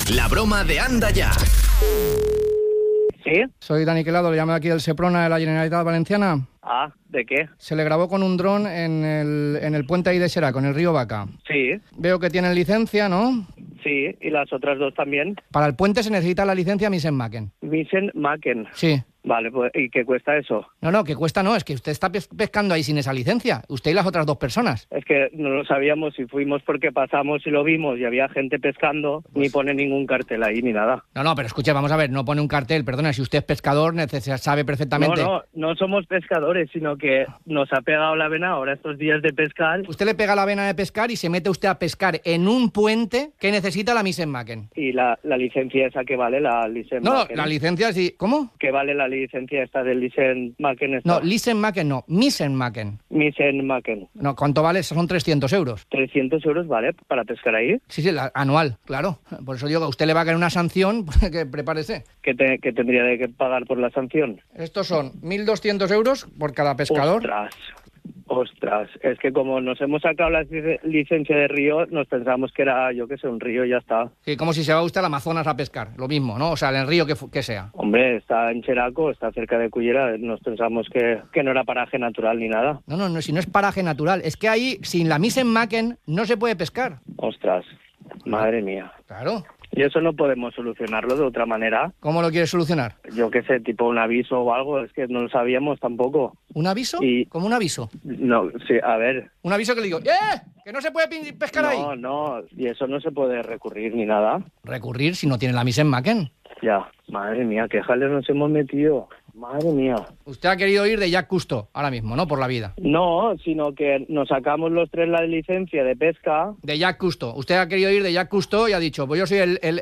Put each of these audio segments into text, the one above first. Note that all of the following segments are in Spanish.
La broma de Anda Ya. ¿Sí? Soy Dani Quelado, le llamo aquí del Seprona de la Generalitat Valenciana. Ah, ¿de qué? Se le grabó con un dron en el puente ahí de Seraco, en el río Vaca. Sí, Veo que tienen licencia, ¿no? sí, y las otras dos también. Para el puente se necesita la licencia Misen-Maken. Misen-Maken. Sí. Vale, pues, ¿y qué cuesta eso? No, que cuesta no, es que usted está pescando ahí sin esa licencia. Usted y las otras dos personas. Es que no lo sabíamos y fuimos porque pasamos y lo vimos y había gente pescando, ni pone ningún cartel ahí ni nada. No, pero escuche, vamos a ver, no pone un cartel, perdona, si usted es pescador, sabe perfectamente. No somos pescadores, sino que nos ha pegado la vena ahora estos días de pescar. Usted le pega la vena de pescar y se mete usted a pescar en un puente que necesita la Misen-Maken. ¿Y la licencia esa que vale, la Lisen-Maken? No, la licencia sí. ¿Cómo? ¿Qué vale la licencia esta del Lisen-Maken? No, Lisen-Maken no, Misen-Maken. Misen-Maken. No, ¿cuánto vale? Son 300 euros. 300 euros, ¿vale? ¿Para pescar ahí? Sí, anual, claro. Por eso digo que a usted le va a caer una sanción, que prepárese. ¿Qué tendría de que pagar por la sanción? Estos son 1.200 euros por cada pescador. Ostras, es que como nos hemos sacado la licencia de río, nos pensamos que era, yo qué sé, un río y ya está. Sí, como si se va usted al Amazonas a pescar, lo mismo, ¿no? O sea, en el río que sea. Hombre, está en Seraco, está cerca de Cullera, nos pensamos que no era paraje natural ni nada. No, si no es paraje natural, es que ahí, sin la Misen-Maken, no se puede pescar. Ostras, madre mía. Claro. ¿Y eso no podemos solucionarlo de otra manera? ¿Cómo lo quieres solucionar? Yo qué sé, tipo un aviso o algo, es que no lo sabíamos tampoco. ¿Un aviso? ¿Cómo un aviso? No, sí, a ver. Un aviso que le digo, que no se puede pescar ahí. No, y eso no se puede recurrir ni nada. ¿Recurrir si no tiene la Misen-Maken? Ya, madre mía, qué jales nos hemos metido. Madre mía. Usted ha querido ir de Jacques Cousteau ahora mismo, ¿no? Por la vida. No, sino que nos sacamos los tres la licencia de pesca. De Jacques Cousteau. Usted ha querido ir de Jacques Cousteau y ha dicho, pues yo soy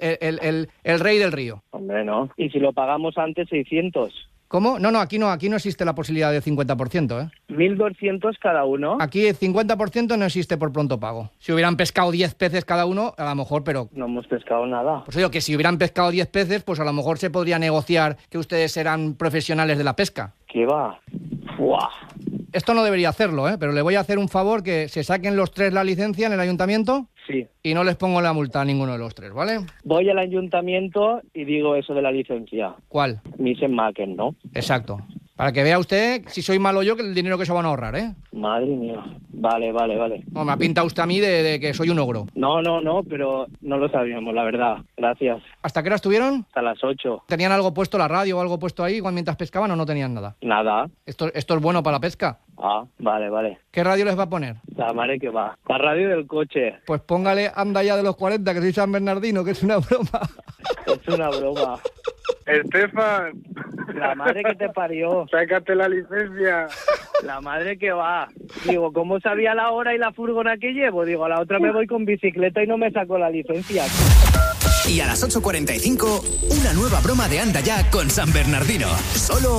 el rey del río. Hombre, no. Y si lo pagamos antes, 600. ¿Cómo? No, aquí no existe la posibilidad del 50%, ¿eh? 1.200 cada uno. Aquí el 50% no existe por pronto pago. Si hubieran pescado 10 peces cada uno, a lo mejor, pero... No hemos pescado nada. Pues digo que si hubieran pescado 10 peces, pues a lo mejor se podría negociar que ustedes eran profesionales de la pesca. ¿Qué va? ¡Buah! Esto no debería hacerlo, ¿eh? Pero le voy a hacer un favor, que se saquen los tres la licencia en el ayuntamiento. Sí. Y no les pongo la multa a ninguno de los tres, ¿vale? Voy al ayuntamiento y digo eso de la licencia. ¿Cuál? Misen-Maken, ¿no? Exacto. Para que vea usted, si soy malo yo, que el dinero que se van a ahorrar, ¿eh? Madre mía. Vale. No, me ha pintado usted a mí de que soy un ogro. No, pero no lo sabíamos, la verdad. Gracias. ¿Hasta qué hora estuvieron? Hasta las 8. ¿Tenían algo puesto, la radio o algo puesto ahí mientras pescaban o no tenían nada? Nada. ¿Esto es bueno para la pesca? Ah, vale. ¿Qué radio les va a poner? La madre que va. La radio del coche. Pues póngale Anda Ya de los 40, que soy San Bernardino, que es una broma. Es una broma. Estefan, La madre que te parió. sácate la licencia. La madre que va. Digo, ¿cómo sabía la hora y la furgona que llevo? Digo, a la otra me voy con bicicleta y no me saco la licencia. Y a las 8:45, una nueva broma de Anda Ya con San Bernardino. Solo